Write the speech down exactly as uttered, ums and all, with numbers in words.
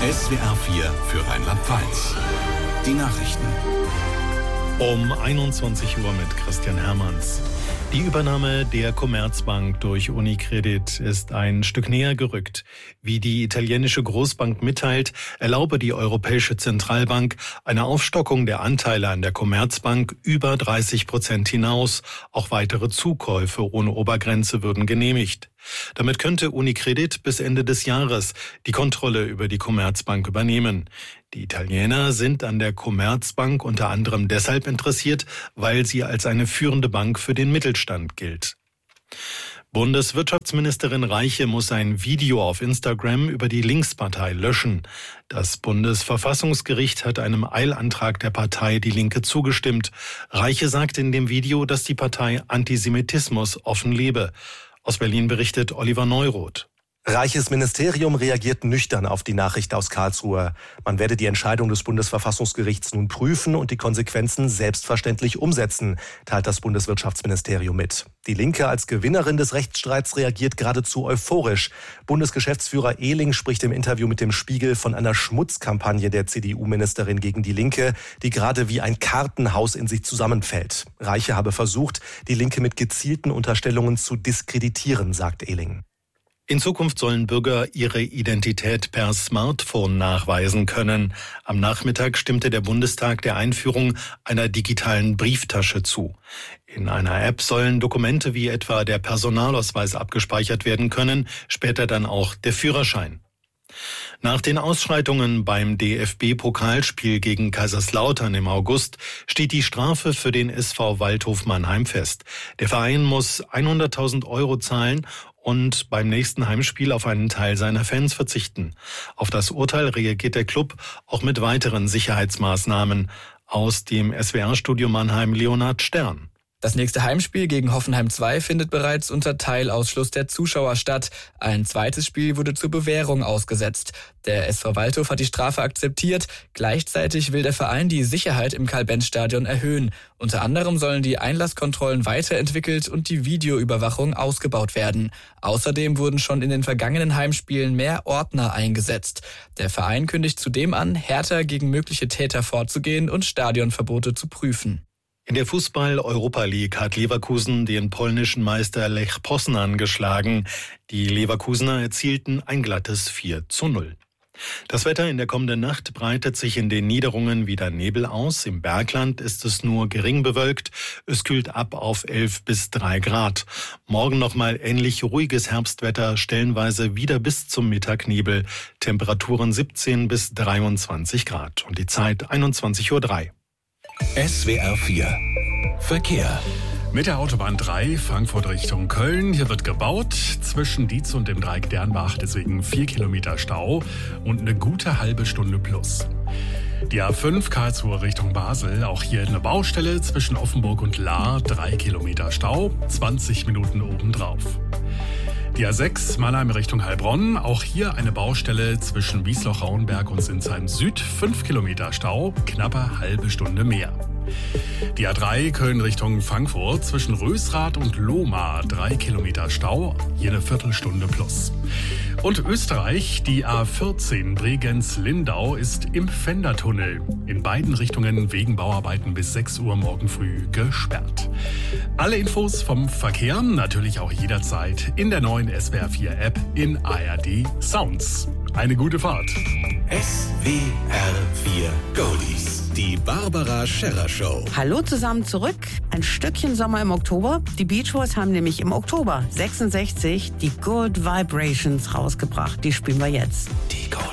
S W R vier für Rheinland-Pfalz. Die Nachrichten. Um einundzwanzig Uhr mit Christian Hermanns. Die Übernahme der Commerzbank durch Unicredit ist ein Stück näher gerückt. Wie die italienische Großbank mitteilt, erlaube die Europäische Zentralbank eine Aufstockung der Anteile an der Commerzbank über dreißig Prozent hinaus. Auch weitere Zukäufe ohne Obergrenze würden genehmigt. Damit könnte Unicredit bis Ende des Jahres die Kontrolle über die Commerzbank übernehmen. Die Italiener sind an der Commerzbank unter anderem deshalb interessiert, weil sie als eine führende Bank für den Mittelstand gilt. Bundeswirtschaftsministerin Reiche muss ein Video auf Instagram über die Linkspartei löschen. Das Bundesverfassungsgericht hat einem Eilantrag der Partei Die Linke zugestimmt. Reiche sagt in dem Video, dass die Partei Antisemitismus offen lebe. Aus Berlin berichtet Oliver Neuroth. Reiches Ministerium reagiert nüchtern auf die Nachricht aus Karlsruhe. Man werde die Entscheidung des Bundesverfassungsgerichts nun prüfen und die Konsequenzen selbstverständlich umsetzen, teilt das Bundeswirtschaftsministerium mit. Die Linke als Gewinnerin des Rechtsstreits reagiert geradezu euphorisch. Bundesgeschäftsführer Ehling spricht im Interview mit dem Spiegel von einer Schmutzkampagne der C D U-Ministerin gegen die Linke, die gerade wie ein Kartenhaus in sich zusammenfällt. Reiche habe versucht, die Linke mit gezielten Unterstellungen zu diskreditieren, sagt Ehling. In Zukunft sollen Bürger ihre Identität per Smartphone nachweisen können. Am Nachmittag stimmte der Bundestag der Einführung einer digitalen Brieftasche zu. In einer App sollen Dokumente wie etwa der Personalausweis abgespeichert werden können, später dann auch der Führerschein. Nach den Ausschreitungen beim D F B-Pokalspiel gegen Kaiserslautern im August steht die Strafe für den S V Waldhof Mannheim fest. Der Verein muss hunderttausend Euro zahlen und beim nächsten Heimspiel auf einen Teil seiner Fans verzichten. Auf das Urteil reagiert der Klub auch mit weiteren Sicherheitsmaßnahmen. Aus dem S W R-Studio Mannheim Leonhard Stern. Das nächste Heimspiel gegen Hoffenheim zwei findet bereits unter Teilausschluss der Zuschauer statt. Ein zweites Spiel wurde zur Bewährung ausgesetzt. Der S V Waldhof hat die Strafe akzeptiert. Gleichzeitig will der Verein die Sicherheit im Karl-Benz-Stadion erhöhen. Unter anderem sollen die Einlasskontrollen weiterentwickelt und die Videoüberwachung ausgebaut werden. Außerdem wurden schon in den vergangenen Heimspielen mehr Ordner eingesetzt. Der Verein kündigt zudem an, härter gegen mögliche Täter vorzugehen und Stadionverbote zu prüfen. In der Fußball-Europa League hat Leverkusen den polnischen Meister Lech Poznan geschlagen. Die Leverkusener erzielten ein glattes vier zu null. Das Wetter in der kommenden Nacht breitet sich in den Niederungen wieder Nebel aus. Im Bergland ist es nur gering bewölkt. Es kühlt ab auf elf bis drei Grad. Morgen nochmal ähnlich ruhiges Herbstwetter, stellenweise wieder bis zum Mittag Nebel. Temperaturen siebzehn bis dreiundzwanzig Grad. Und die Zeit einundzwanzig Uhr drei. S W R vier Verkehr. Mit der Autobahn drei, Frankfurt Richtung Köln. Hier wird gebaut zwischen Dietz und dem Dreieck Dernbach, deswegen vier Kilometer Stau und eine gute halbe Stunde plus. Die A fünf Karlsruhe Richtung Basel, auch hier eine Baustelle zwischen Offenburg und Lahr, drei Kilometer Stau, zwanzig Minuten obendrauf. Die A sechs Mannheim Richtung Heilbronn, auch hier eine Baustelle zwischen Wiesloch-Rauenberg und Sinsheim Süd, fünf Kilometer Stau, knappe halbe Stunde mehr. Die A drei Köln Richtung Frankfurt zwischen Rösrath und Lohmar, drei Kilometer Stau, hier eine Viertelstunde plus. Und Österreich, die A vierzehn Bregenz-Lindau ist im Fendertunnel. In beiden Richtungen wegen Bauarbeiten bis sechs Uhr morgen früh gesperrt. Alle Infos vom Verkehr natürlich auch jederzeit in der neuen S W R vier App in A R D Sounds. Eine gute Fahrt. S W R vier Goldies. Die Barbara Scherrer Show. Hallo zusammen zurück. Ein Stückchen Sommer im Oktober. Die Beach Boys haben nämlich im Oktober sechsundsechzig die Good Vibrations rausgebracht. Die spielen wir jetzt. Die Goldies.